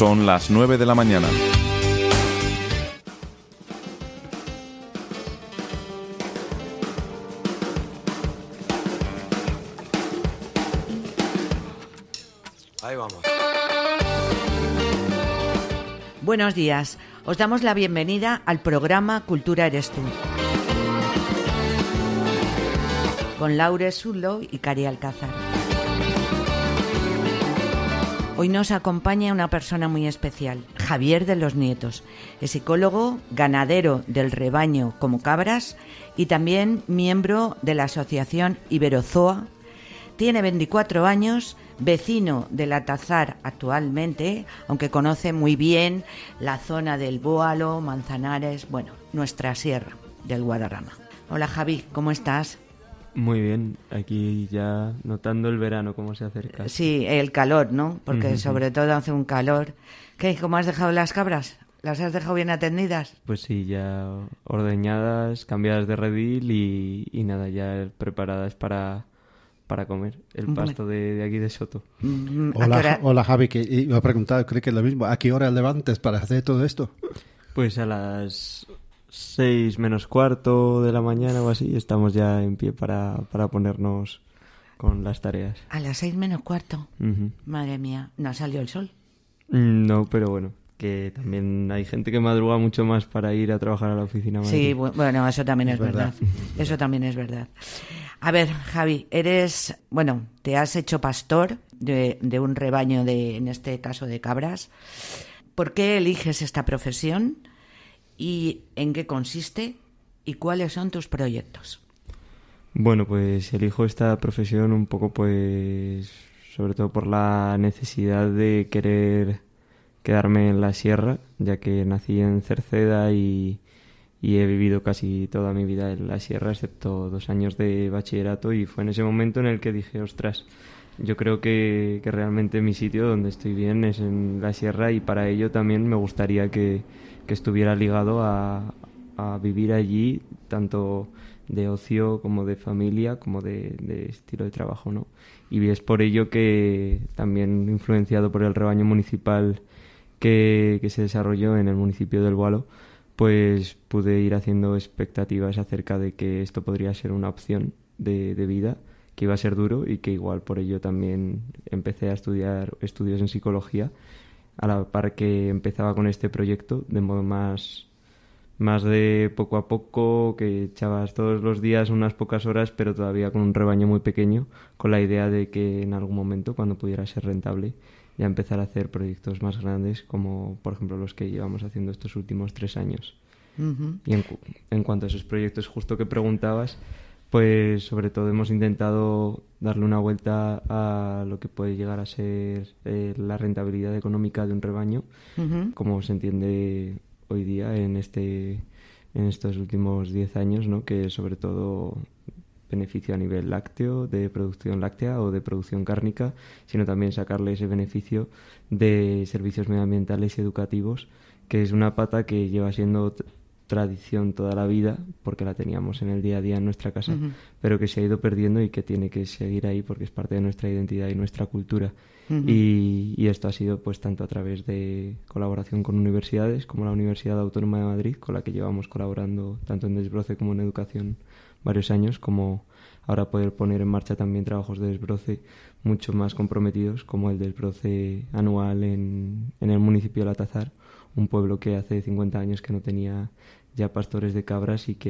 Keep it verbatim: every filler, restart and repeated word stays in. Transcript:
Son las nueve de la mañana. Ahí vamos. Buenos días. Os damos la bienvenida al programa Cultura Eres Tú, con Laure Sudlow y Cari Alcázar. Hoy nos acompaña una persona muy especial, Javier de los Nietos. Es psicólogo, ganadero del rebaño Como Cabras y también miembro de la asociación Iberozoa. Tiene veinticuatro años, vecino del Atazar actualmente, aunque conoce muy bien la zona del Bóalo, Manzanares, bueno, nuestra sierra del Guadarrama. Hola Javi, ¿cómo estás? Muy bien, aquí ya notando el verano, cómo se acerca. Sí, el calor, ¿no? Porque Uh-huh. sobre todo hace un calor. ¿Qué? ¿Cómo has dejado las cabras? ¿Las has dejado bien atendidas? Pues sí, ya ordeñadas, cambiadas de redil y, y nada, ya preparadas para, para comer el pasto de, de aquí de Soto. Hola, hola Javi, que iba a preguntar, creo que es lo mismo. ¿A qué hora levantes para hacer todo esto? Pues a las seis menos cuarto de la mañana o así, estamos ya en pie para, para ponernos con las tareas. A las seis menos cuarto. Uh-huh. Madre mía, ¿no ha salido el sol? No, pero bueno, que también hay gente que madruga mucho más para ir a trabajar a la oficina. Madrid. Sí, bueno, eso también es, es verdad. verdad. Eso también es verdad. A ver, Javi, eres, bueno, te has hecho pastor de, de un rebaño de, en este caso, de cabras. ¿Por qué eliges esta profesión? ¿Y en qué consiste? ¿Y cuáles son tus proyectos? Bueno, pues elijo esta profesión un poco, pues, sobre todo por la necesidad de querer quedarme en la sierra, ya que nací en Cerceda y, y he vivido casi toda mi vida en la sierra, excepto dos años de bachillerato, y fue en ese momento en el que dije, ostras, yo creo que, que realmente mi sitio donde estoy bien es en la sierra y para ello también me gustaría que, que estuviera ligado a, a vivir allí, tanto de ocio como de familia, como de, de estilo de trabajo, ¿no? Y es por ello que también influenciado por el rebaño municipal que, que se desarrolló en el municipio del Bóalo, pues pude ir haciendo expectativas acerca de que esto podría ser una opción de, de vida, que iba a ser duro y que igual por ello también empecé a estudiar estudios en psicología a la par que empezaba con este proyecto de modo más, más de poco a poco, que echabas todos los días unas pocas horas pero todavía con un rebaño muy pequeño, con la idea de que en algún momento cuando pudiera ser rentable ya empezar a hacer proyectos más grandes como por ejemplo los que llevamos haciendo estos últimos tres años. Uh-huh. Y en, en cuanto a esos proyectos justo que preguntabas, pues sobre todo hemos intentado darle una vuelta a lo que puede llegar a ser eh, la rentabilidad económica de un rebaño, uh-huh. como se entiende hoy día en este en estos últimos diez años, ¿no? Que sobre todo beneficio a nivel lácteo, de producción láctea o de producción cárnica, sino también sacarle ese beneficio de servicios medioambientales y educativos, que es una pata que lleva siendo t- tradición toda la vida, porque la teníamos en el día a día en nuestra casa, uh-huh. pero que se ha ido perdiendo y que tiene que seguir ahí porque es parte de nuestra identidad y nuestra cultura. Uh-huh. Y, y esto ha sido pues tanto a través de colaboración con universidades como la Universidad Autónoma de Madrid, con la que llevamos colaborando tanto en desbroce como en educación varios años, como ahora poder poner en marcha también trabajos de desbroce mucho más comprometidos, como el desbroce anual en, en el municipio de Atazar, un pueblo que hace cincuenta años que no tenía ya pastores de cabras y que